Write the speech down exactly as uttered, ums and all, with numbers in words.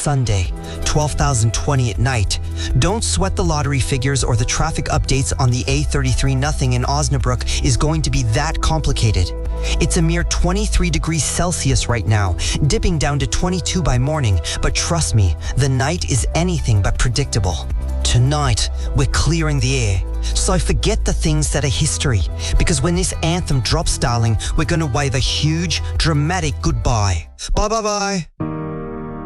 Sunday, twelve thousand twenty at night. Don't sweat the lottery figures or the traffic updates on the A thirty-three. Nothing in Osnabrück is going to be that complicated. It's a mere twenty-three degrees Celsius right now, dipping down to twenty-two by morning, but trust me, the night is anything but predictable. Tonight, we're clearing the air, so forget the things that are history, because when this anthem drops, darling, we're gonna wave a huge, dramatic goodbye. Bye bye bye.